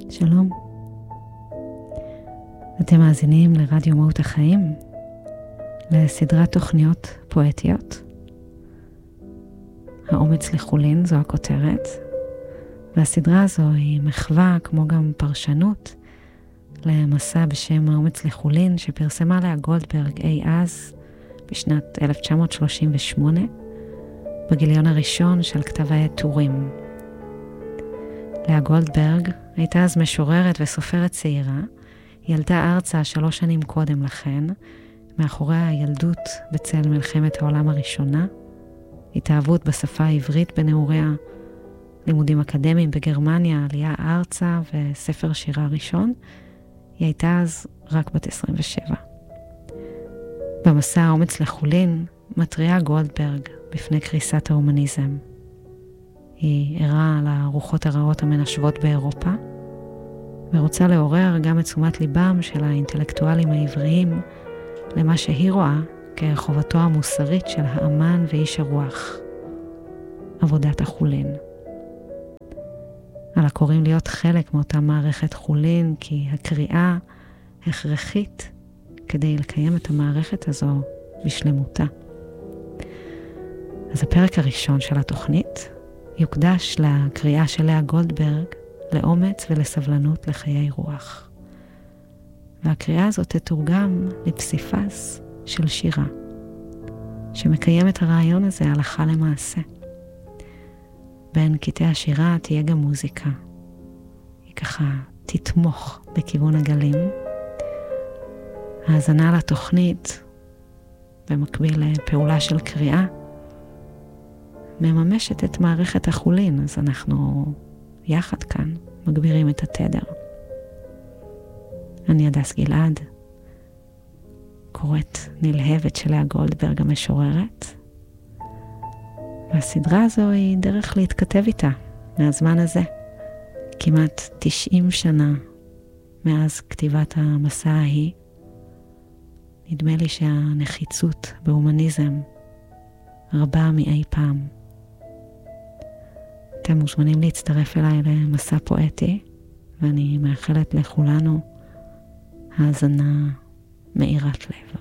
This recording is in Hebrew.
שלום. אתם מאזינים לרדיו מהות החיים, לסדרת תוכניות פואטיות. האומץ לחולין זו הכותרת, והסדרה הזו היא מחווה כמו גם פרשנות למסע בשם האומץ לחולין שפרסמה לאה גולדברג אי אז בשנת 1938 בגיליון הראשון של כתב העת טורים. לאה גולדברג הייתה אז משוררת וסופרת צעירה. היא ילדה ארצה 3 שנים קודם לכן, מאחורי הילדות בצל מלחמת העולם הראשונה, התאהבות בשפה העברית בנעוריה, לימודים אקדמיים בגרמניה, עלייה ארצה וספר שירה ראשון. היא הייתה אז רק בת 27. במסע האומץ לחולין מתריעה גולדברג בפני קריסת ההומניזם. היא ערה על הרוחות הרעות המנשבות באירופה, ורוצה לעורר גם את תשומת ליבם של האינטלקטואלים העבריים למה שהיא רואה כחובתו המוסרית של האמן ואיש הרוח, עבודת החולין. על הקוראים להיות חלק מאותה מערכת חולין, כי הקריאה הכרחית כדי לקיים את המערכת הזו בשלמותה. אז הפרק הראשון של התוכנית יוקדש לקריאה של לאה גולדברג לאומץ ולסבלנות לחיי רוח. והקריאה הזאת תתורגם לפסיפס של שירה, שמקיים את הרעיון הזה הלכה למעשה. בין קטעי השירה תהיה גם מוזיקה. היא ככה תתמוך בכיוון הגלים. האזנה לתוכנית, במקביל לפעולה של קריאה, מממשת את מערכת החולין, אז אנחנו יחד כאן מגבירים את התדר. אני הדס גלעד, קוראת נלהבת של לאה גולדברג המשוררת, והסדרה הזו היא דרך להתכתב איתה מהזמן הזה, כמעט 90 שנה מאז כתיבת המסע ההיא. נדמה לי שהנחיצות בהומניזם רבה מאי פעם. אתם מוזמנים להצטרף אליי למסע פואטי, ואני מאחלת לכולנו האזנה מאירת לב.